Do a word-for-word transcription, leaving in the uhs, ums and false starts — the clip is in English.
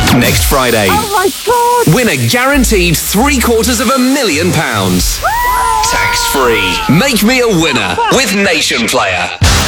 Next Friday. Oh my God! Win a guaranteed three quarters of a million pounds. Tax free. Make me a winner with Nation Player.